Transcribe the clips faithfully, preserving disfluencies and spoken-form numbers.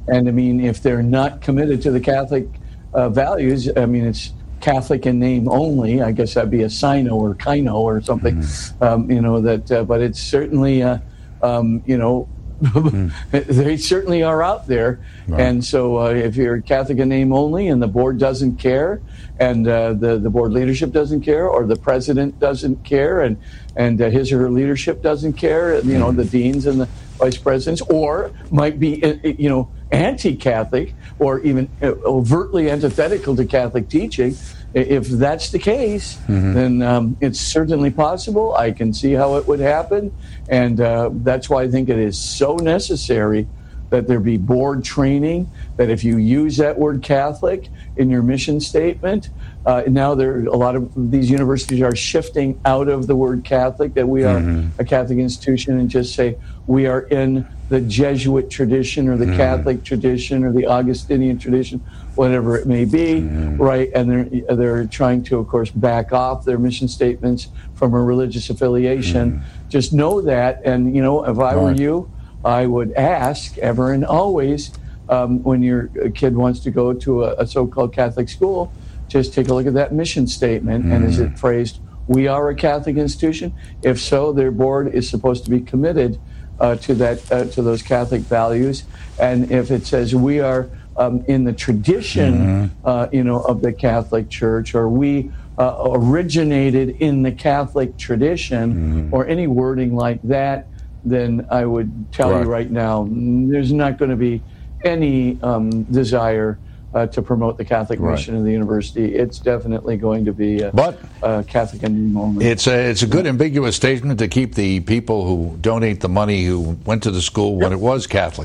and I mean, if they're not committed to the Catholic uh, values, I mean, it's Catholic in name only. I guess that'd be a Sino or Kino or something, mm-hmm. um, you know, that, uh, but it's certainly, uh, um, you know, mm. they certainly are out there. Right. And so uh, if you're Catholic in name only and the board doesn't care, and uh, the, the board leadership doesn't care, or the president doesn't care, and, and uh, his or her leadership doesn't care, you know, mm. the deans and the vice presidents, or might be, you know, anti-Catholic or even overtly antithetical to Catholic teaching. If that's the case, mm-hmm. then um, it's certainly possible. I can see how it would happen. And uh, that's why I think it is so necessary that there be board training, that if you use that word Catholic in your mission statement, uh, now there a lot of these universities are shifting out of the word Catholic, that we are mm-hmm. a Catholic institution, and just say we are in the Jesuit tradition or the mm-hmm. Catholic tradition or the Augustinian tradition, whatever it may be, mm-hmm. right? And they're they're trying to, of course, back off their mission statements from a religious affiliation. Mm-hmm. Just know that, and you know, if I were you, I would ask ever and always, um, when your kid wants to go to a, a so-called Catholic school, just take a look at that mission statement, mm. and is it phrased, we are a Catholic institution? If so, their board is supposed to be committed uh, to that, uh, to those Catholic values. And if it says we are um, in the tradition, mm-hmm. uh, you know, of the Catholic Church, or we uh, originated in the Catholic tradition, mm-hmm. or any wording like that, then I would tell right. you right now, there's not going to be any um, desire uh, to promote the Catholic right. mission of the university. It's definitely going to be a, but a Catholic in only. It's a, it's a good ambiguous statement to keep the people who donate the money who went to the school when yep. it was Catholic.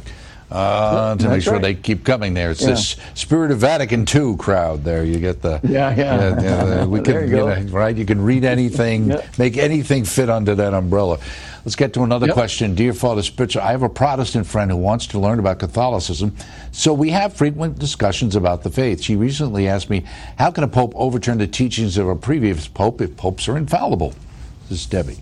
Uh, to make sure right. they keep coming there. It's yeah. this Spirit of Vatican two crowd there. You get the... Yeah, yeah. Uh, uh, we there can, you go. You know, right? You can read anything, yep. make anything fit under that umbrella. Let's get to another yep. question. Dear Father Spitzer, I have a Protestant friend who wants to learn about Catholicism, so we have frequent discussions about the faith. She recently asked me, how can a pope overturn the teachings of a previous pope if popes are infallible? This is Debbie.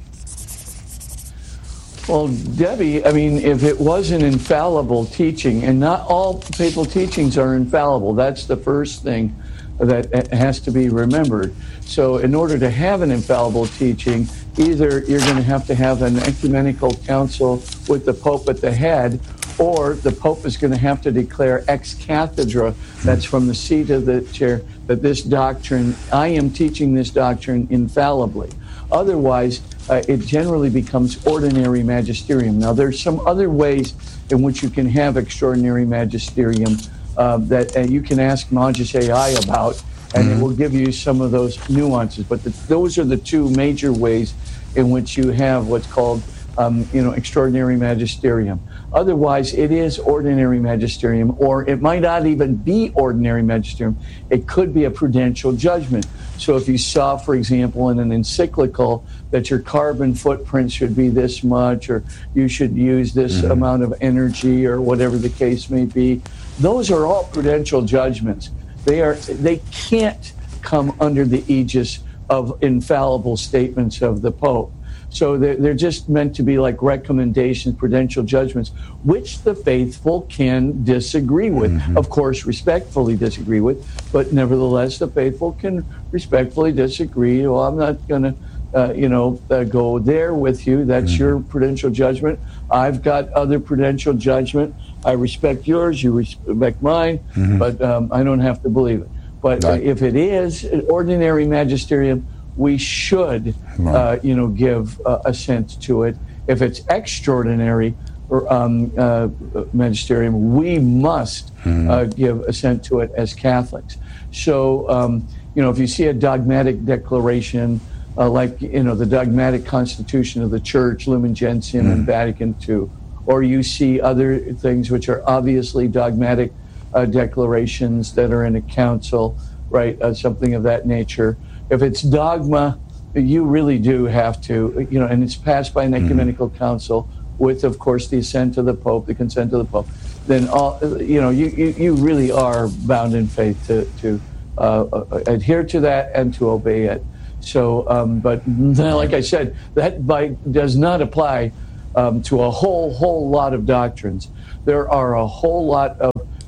Well, Debbie, I mean, if it was an infallible teaching, and not all papal teachings are infallible, that's the first thing that has to be remembered. So in order to have an infallible teaching, either you're going to have to have an ecumenical council with the Pope at the head, or the Pope is going to have to declare ex cathedra, that's from the seat of the chair, that this doctrine, I am teaching this doctrine infallibly. Otherwise, uh, it generally becomes ordinary magisterium. Now, there's some other ways in which you can have extraordinary magisterium uh, that uh, you can ask Magis A I about, and mm-hmm. it will give you some of those nuances. But the, those are the two major ways in which you have what's called, um, you know, extraordinary magisterium. Otherwise, it is ordinary magisterium, or it might not even be ordinary magisterium. It could be a prudential judgment. So if you saw, for example, in an encyclical that your carbon footprint should be this much, or you should use this mm-hmm. amount of energy, or whatever the case may be, those are all prudential judgments. They are, they can't come under the aegis of infallible statements of the Pope. So they're, they're just meant to be like recommendations, prudential judgments, which the faithful can disagree with. Mm-hmm. Of course, respectfully disagree with, but nevertheless, the faithful can respectfully disagree. Well, I'm not going to, uh, you know, uh, go there with you. That's mm-hmm. your prudential judgment. I've got other prudential judgment. I respect yours, you respect mine, mm-hmm. but um, I don't have to believe it. But right. uh, if it is an ordinary magisterium, we should, right. uh, you know, give uh, assent to it. If it's extraordinary or, um, uh, magisterium, we must mm-hmm. uh, give assent to it as Catholics. So, um, you know, if you see a dogmatic declaration, uh, like, you know, the dogmatic constitution of the Church, Lumen Gentium, mm-hmm. and Vatican two, or you see other things which are obviously dogmatic uh, declarations that are in a council, right, uh, something of that nature. If it's dogma, you really do have to, you know, and it's passed by an ecumenical mm-hmm. council with, of course, the assent of the Pope, the consent of the Pope, then, all, you know, you, you, you really are bound in faith to, to uh, adhere to that and to obey it. So, um, but like I said, that by, does not apply um, to a whole, whole lot of doctrines. There are a whole lot of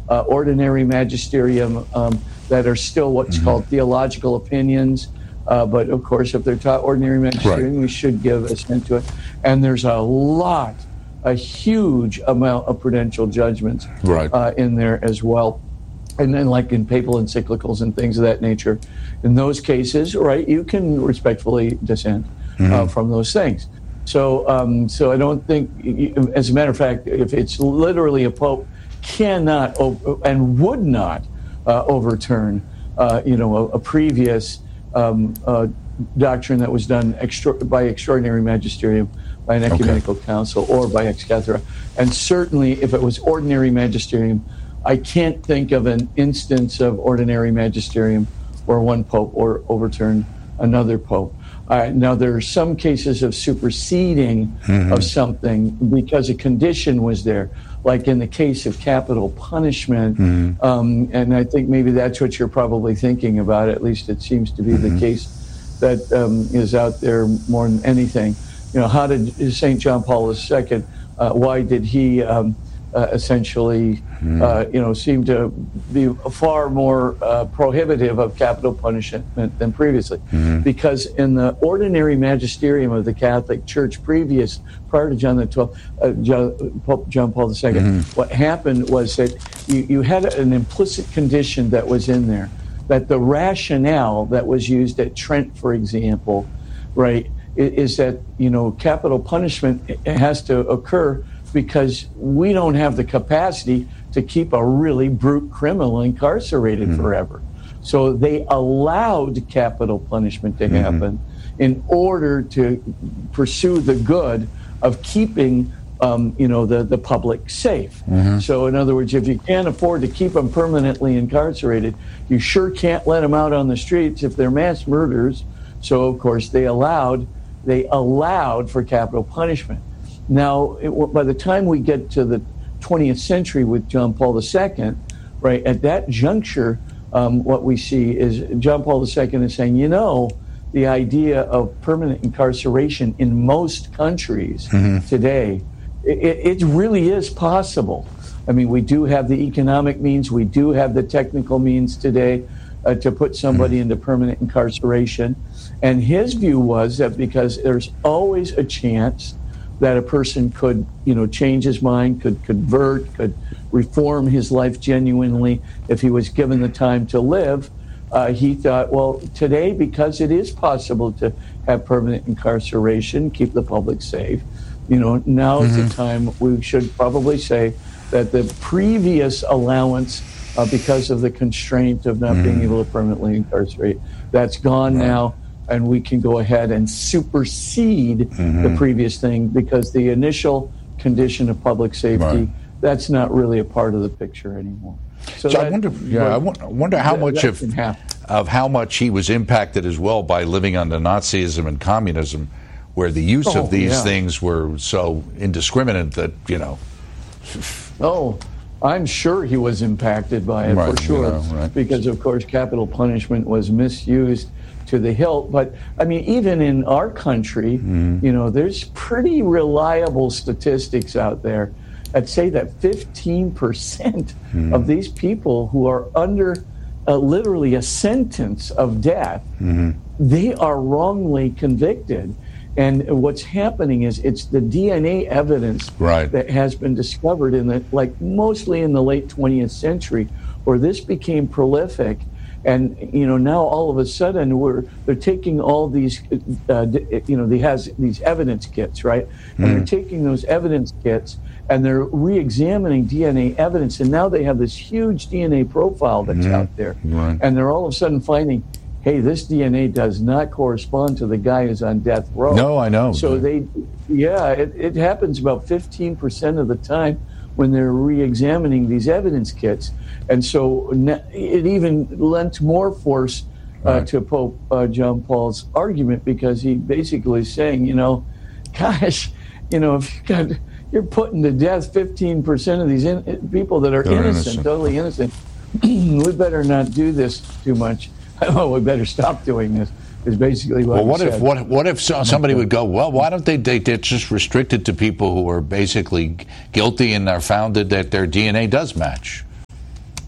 uh, ordinary magisterium um, that are still what's mm-hmm. called theological opinions. Uh, but of course, if they're taught ordinary magisterium, right. we should give assent to it. And there's a lot, a huge amount of prudential judgments right. uh, in there as well. And then, like in papal encyclicals and things of that nature, in those cases, right, you can respectfully dissent mm-hmm. uh, from those things. So, um, so I don't think, as a matter of fact, if it's literally a pope cannot and would not uh, overturn, uh, you know, a, a previous um, uh, doctrine that was done extra- by extraordinary magisterium, by an ecumenical okay. council, or by ex cathedra. And certainly, if it was ordinary magisterium, I can't think of an instance of ordinary magisterium where one pope or overturned another pope. Uh, now, there are some cases of superseding mm-hmm. of something because a condition was there, like in the case of capital punishment. Mm-hmm. Um, and I think maybe that's what you're probably thinking about. At least it seems to be mm-hmm. the case that um, is out there more than anything. You know, how did Saint John Paul the Second, uh, why did he um, uh, essentially, mm-hmm. uh, you know, seem to be far more uh, prohibitive of capital punishment than previously? Mm-hmm. Because in the ordinary magisterium of the Catholic Church previous, prior to John the twelfth, uh, John, Pope John Paul the Second, mm-hmm. what happened was that you, you had an implicit condition that was in there, that the rationale that was used at Trent, for example, right, is that, you know, capital punishment has to occur because we don't have the capacity to keep a really brute criminal incarcerated mm-hmm. forever. So they allowed capital punishment to happen mm-hmm. in order to pursue the good of keeping, um, you know, the, the public safe. Mm-hmm. So in other words, if you can't afford to keep them permanently incarcerated, you sure can't let them out on the streets if they're mass murderers. So of course they allowed they allowed for capital punishment. Now, it, by the time we get to the twentieth century with John Paul the Second, right, at that juncture, um, what we see is John Paul the Second is saying, you know, the idea of permanent incarceration in most countries mm-hmm. today, it, it really is possible. I mean, we do have the economic means, we do have the technical means today uh, to put somebody mm-hmm. into permanent incarceration. And his view was that because there's always a chance that a person could, you know, change his mind, could convert, could reform his life genuinely if he was given the time to live, uh, he thought, well, today, because it is possible to have permanent incarceration, keep the public safe, you know, now mm-hmm. is the time we should probably say that the previous allowance, uh, because of the constraint of not mm-hmm. being able to permanently incarcerate, that's gone right. now. And we can go ahead and supersede mm-hmm. the previous thing because the initial condition of public safety, right. that's not really a part of the picture anymore. So, so that, I wonder, yeah, well, I wonder how that, much that of, of how much he was impacted as well by living under Nazism and communism, where the use oh, of these yeah. things were so indiscriminate that, you know. Oh, I'm sure he was impacted by it, right, for sure, you know, right. because, of course, capital punishment was misused to the hilt. But I mean, even in our country, mm. you know, there's pretty reliable statistics out there that say that fifteen percent mm. of these people who are under uh, literally a sentence of death, mm-hmm. they are wrongly convicted. And what's happening is it's the D N A evidence right. that has been discovered in the, like mostly in the late twentieth century, where this became prolific. And, you know, now all of a sudden we're, they're taking all these, uh, you know, they has these evidence kits, right? And mm. they're taking those evidence kits and they're re-examining D N A evidence. And now they have this huge D N A profile that's mm. out there. Right. And they're all of a sudden finding, hey, this D N A does not correspond to the guy who's on death row. No, I know. So they, yeah, it, it happens about fifteen percent of the time when they're re-examining these evidence kits. And so it even lent more force uh, right. to Pope uh, John Paul's argument, because he basically is saying, you know, gosh, you know, if you got, you're putting to death fifteen percent of these in, people that are innocent, innocent, totally innocent, we better not do this too much. Oh, we better stop doing this. Is basically what. Well, what he if said. what what if somebody would go, well, why don't they? they they're just restricted to people who are basically guilty and are founded that their D N A does match.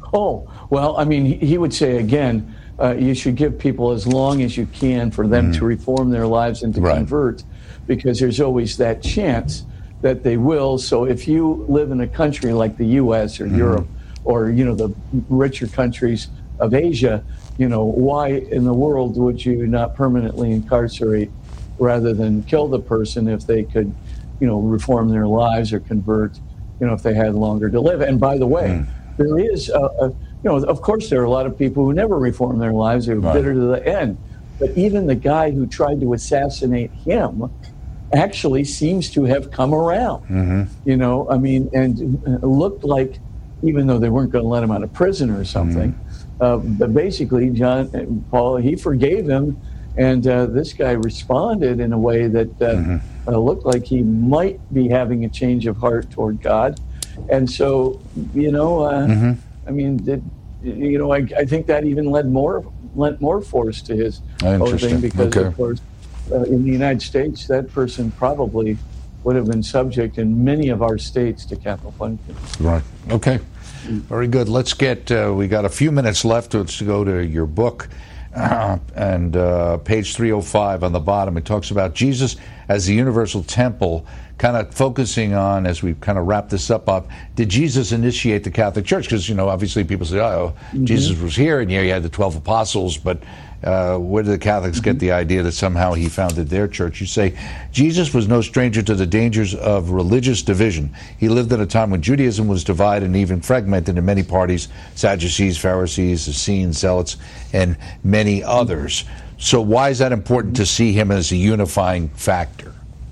Oh, well, I mean, he, he would say again, uh, you should give people as long as you can for them mm. to reform their lives and to right. convert, because there's always that chance that they will. So if you live in a country like the U S or mm. Europe, or, you know, the richer countries of Asia, you know, why in the world would you not permanently incarcerate rather than kill the person if they could, you know, reform their lives or convert, you know, if they had longer to live? And by the way, mm. there is, a, a, you know, of course there are a lot of people who never reform their lives. They're right. bitter to the end. But even the guy who tried to assassinate him actually seems to have come around. Mm-hmm. You know, I mean, and it looked like, even though they weren't going to let him out of prison or something, mm-hmm. uh, but basically, John Paul, he forgave him, and uh, this guy responded in a way that uh, mm-hmm. uh, looked like he might be having a change of heart toward God. And so, you know, uh, mm-hmm. I mean, did, you know, I, I think that even led more lent more force to his whole thing, because, okay. of course, uh, in the United States, that person probably would have been subject in many of our states to capital punishment. Right. Okay. Very good. Let's get, uh, we got a few minutes left. Let's go to your book. Uh, and uh, page three oh five on the bottom, it talks about Jesus as the universal temple, kind of focusing on, as we kind of wrap this up, up, did Jesus initiate the Catholic Church? Because, you know, obviously people say, oh, mm-hmm. Jesus was here, and yeah, you had the twelve apostles, but uh, where did the Catholics mm-hmm. get the idea that somehow he founded their church? You say, Jesus was no stranger to the dangers of religious division. He lived at a time when Judaism was divided and even fragmented in many parties: Sadducees, Pharisees, Essenes, Zealots, and many others. So why is that important to see him as a unifying factor?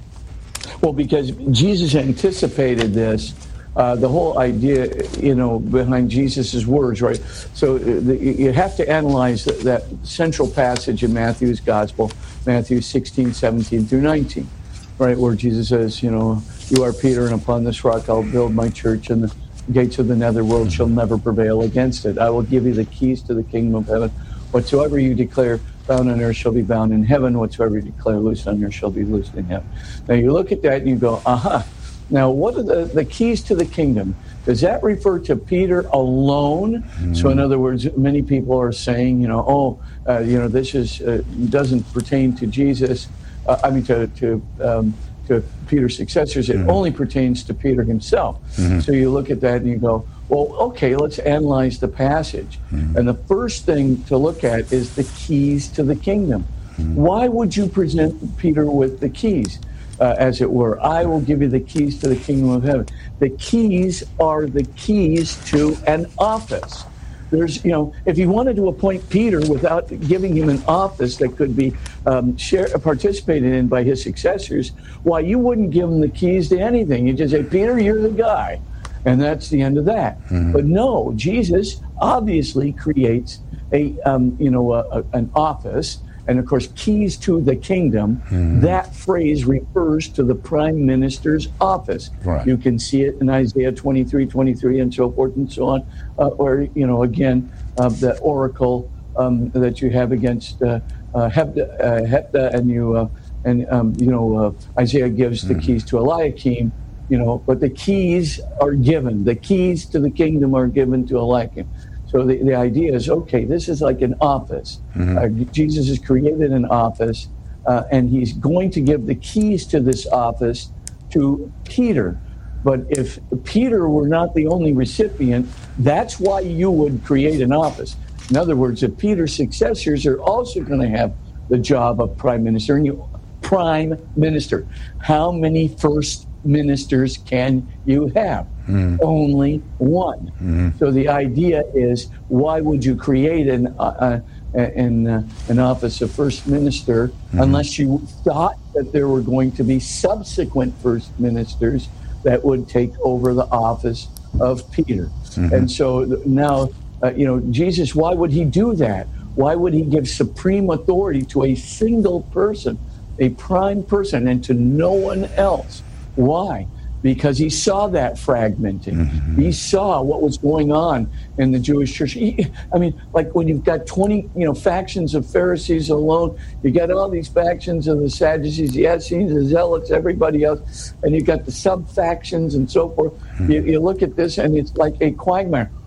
Well, because Jesus anticipated this, uh, the whole idea, you know, behind Jesus's words, right? So the, you have to analyze that, that central passage in Matthew's Gospel, Matthew sixteen, seventeen through nineteen, right, where Jesus says, you know, you are Peter, and upon this rock I'll build my church, and the gates of the netherworld shall never prevail against it. I will give you the keys to the kingdom of heaven. Whatsoever you declare bound on earth shall be bound in heaven. Whatsoever you declare loosed on earth shall be loosed in heaven. Now you look at that and you go, aha. Now what are the, the keys to the kingdom? Does that refer to Peter alone? Mm-hmm. So in other words, many people are saying, you know, oh, uh, you know, this is uh, doesn't pertain to Jesus. Uh, I mean, to to um, to Peter's successors. It mm-hmm. only pertains to Peter himself. Mm-hmm. So you look at that and you go, well, okay, let's analyze the passage. Mm-hmm. And the first thing to look at is the keys to the kingdom. Mm-hmm. Why would you present Peter with the keys, uh, as it were? I will give you the keys to the kingdom of heaven. The keys are the keys to an office. There's, you know, if you wanted to appoint Peter without giving him an office that could be um, share, participated in by his successors, why, you wouldn't give him the keys to anything. You just say, Peter, you're the guy. And that's the end of that. Mm-hmm. But no, Jesus obviously creates a, um, you know, a, a, an office, and of course, keys to the kingdom. Mm-hmm. That phrase refers to the prime minister's office. Right. You can see it in Isaiah twenty-three, twenty-three, and so forth and so on. Uh, or, you know, again, uh, the oracle um, that you have against uh, uh, Hebda, uh, Hebda, and you, uh, and um, you know, uh, Isaiah gives mm-hmm. the keys to Eliakim. You know, but the keys are given. The keys to the kingdom are given to Eliakim. So the, the idea is, okay, this is like an office. Mm-hmm. Uh, Jesus has created an office, uh, and he's going to give the keys to this office to Peter. But if Peter were not the only recipient, that's why you would create an office. In other words, if Peter's successors are also going to have the job of prime minister, and you prime minister, how many first ministers can you have? Mm. Only one. Mm. So the idea is, why would you create an uh, an, uh, an office of first minister mm. unless you thought that there were going to be subsequent first ministers that would take over the office of Peter? Mm-hmm. And so now, uh, you know, Jesus, why would he do that? Why would he give supreme authority to a single person, a prime person, and to no one else? Why? Because he saw that fragmenting. Mm-hmm. He saw what was going on in the Jewish church. He, I mean, like when you've got twenty, you know, factions of Pharisees alone, you got all these factions of the Sadducees, the Essenes, the Zealots, everybody else, and you've got the sub-factions and so forth. Mm-hmm. You, you look at this and it's like a quagmire.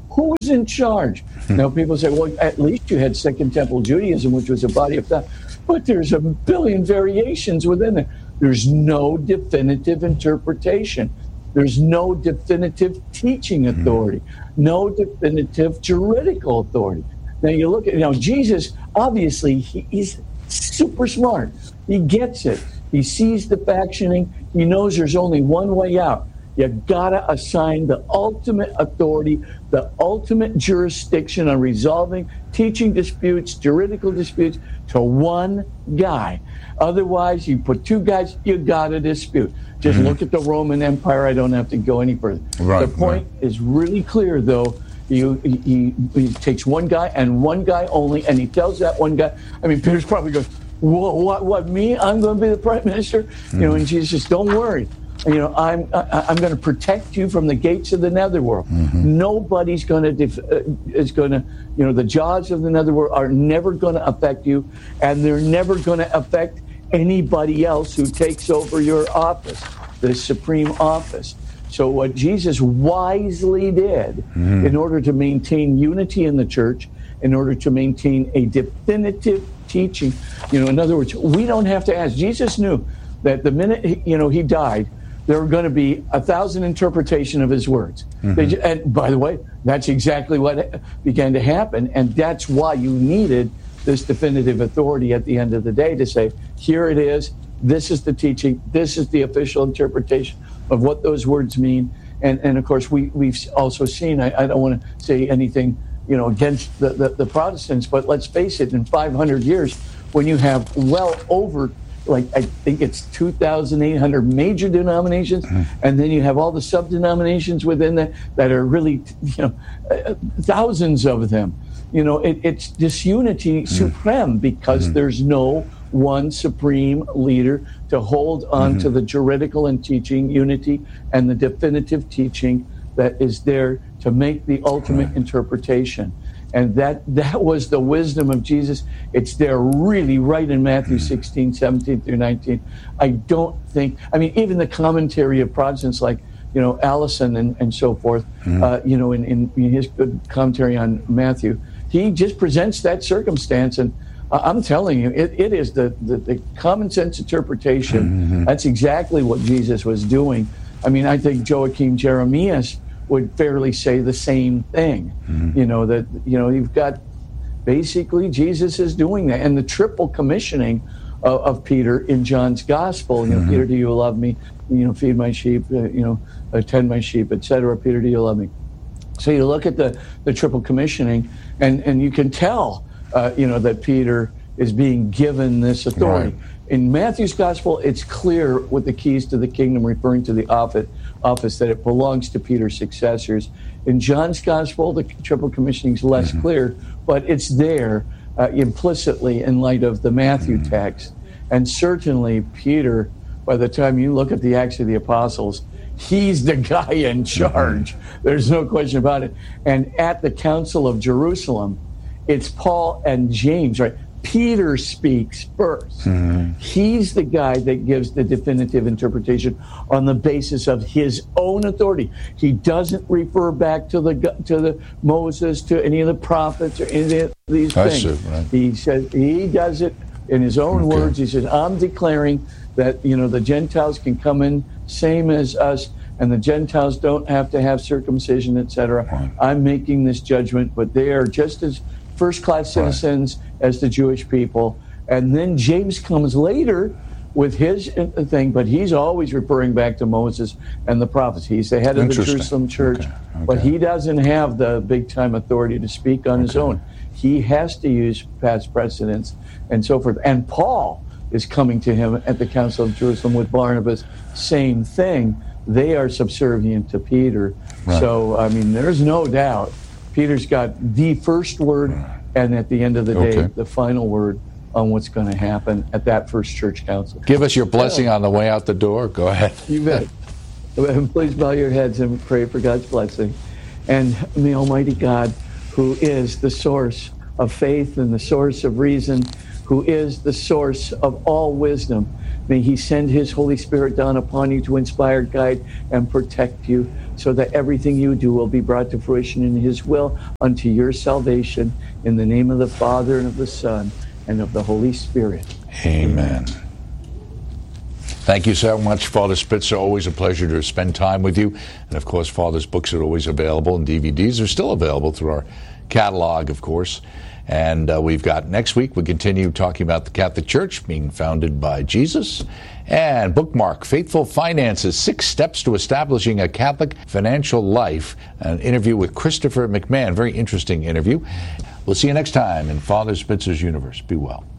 Who's in charge? Now, people say, well, at least you had Second Temple Judaism, which was a body of thought. But there's a billion variations within it. There's no definitive interpretation. There's no definitive teaching authority. No definitive juridical authority. Now, you look at, you know, Jesus, obviously, he, he's super smart. He gets it. He sees the factioning. He knows there's only one way out. You gotta assign the ultimate authority, the ultimate jurisdiction on resolving teaching disputes, juridical disputes, to one guy. Otherwise, you put two guys, you got a dispute. Just mm-hmm. look at the Roman Empire. I don't have to go any further. Right, the point right. is really clear, though. You, he, he takes one guy and one guy only, and he tells that one guy. I mean, Peter's probably going, "What? What? What? Me? I'm going to be the prime minister?" Mm-hmm. You know, and Jesus says, "Don't worry. You know, I'm I, I'm going to protect you from the gates of the netherworld. Mm-hmm. Nobody's going to def- uh, is going to, you know, the jaws of the netherworld are never going to affect you, and they're never going to affect anybody else who takes over your office, the supreme office." So what Jesus wisely did mm-hmm. in order to maintain unity in the church, in order to maintain a definitive teaching, you know, in other words, we don't have to ask. Jesus knew that the minute he, you know he died, there were going to be a thousand interpretation of his words. Mm-hmm. They, and by the way, that's exactly what began to happen. And that's why you needed this definitive authority at the end of the day to say, here it is, this is the teaching, this is the official interpretation of what those words mean. And, and of course, we, we've also seen, I, I don't want to say anything, you know, against the, the, the Protestants, but let's face it, in five hundred years, when you have well over like I think it's two thousand eight hundred major denominations, mm-hmm. and then you have all the sub-denominations within that that are really, you know, uh, thousands of them. You know, it, it's disunity mm-hmm. supreme because mm-hmm. there's no one supreme leader to hold on mm-hmm. to the juridical and teaching unity and the definitive teaching that is there to make the ultimate right. interpretation. And that that was the wisdom of Jesus. It's there really right in Matthew sixteen, seventeen through nineteen. I don't think, I mean, even the commentary of Protestants like, you know, Allison and, and so forth, mm-hmm. uh, you know, in, in, in his good commentary on Matthew, he just presents that circumstance. And uh, I'm telling you, it, it is the, the, the common sense interpretation. Mm-hmm. That's exactly what Jesus was doing. I mean, I think Joachim Jeremias would fairly say the same thing. Mm-hmm. You know, that, you know, you've got basically Jesus is doing that. And the triple commissioning of, of Peter in John's gospel, you know, mm-hmm. Peter, do you love me? You know, feed my sheep, uh, you know, attend my sheep, et cetera. Peter, do you love me? So you look at the, the triple commissioning and, and you can tell, uh, you know, that Peter is being given this authority. Right. In Matthew's gospel, it's clear with the keys to the kingdom referring to the office, office that it belongs to Peter's successors. In John's gospel, the triple commissioning is less mm-hmm. clear, but it's there uh, implicitly in light of the Matthew mm-hmm. text. And certainly Peter, by the time you look at the Acts of the Apostles, he's the guy in charge. Mm-hmm. There's no question about it. And at the Council of Jerusalem, it's Paul and James, right? Peter speaks first. Mm-hmm. He's the guy that gives the definitive interpretation on the basis of his own authority. He doesn't refer back to the to the Moses, to any of the prophets, or any of these I things. See, right. He says he does it in his own okay. words. He says, "I'm declaring that, you know, the Gentiles can come in same as us, and the Gentiles don't have to have circumcision, et cetera. Right. I'm making this judgment, but they are just as first-class citizens right. as the Jewish people." And then James comes later with his thing, but he's always referring back to Moses and the prophets. He's the head of the Jerusalem church, okay. Okay. but he doesn't have the big-time authority to speak on okay. his own. He has to use past precedents and so forth. And Paul is coming to him at the Council of Jerusalem with Barnabas, same thing. They are subservient to Peter. Right. So, I mean, there's no doubt Peter's got the first word, and at the end of the day, okay. the final word on what's going to happen at that first church council. Give us your blessing on the way out the door. Go ahead. You bet. Please bow your heads and pray for God's blessing. And may Almighty God, who is the source of faith and the source of reason, who is the source of all wisdom, May he send his Holy Spirit down upon you to inspire, guide, and protect you, so that everything you do will be brought to fruition in his will unto your salvation. In the name of the Father, and of the Son, and of the Holy Spirit. Amen. Thank you so much, Father Spitzer. Always a pleasure to spend time with you. And, of course, Father's books are always available, and D V Ds are still available through our catalog, of course. And uh, we've got next week, we continue talking about the Catholic Church being founded by Jesus. And bookmark, Faithful Finances, Six Steps to Establishing a Catholic Financial Life. An interview with Christopher McMahon. Very interesting interview. We'll see you next time in Father Spitzer's Universe. Be well.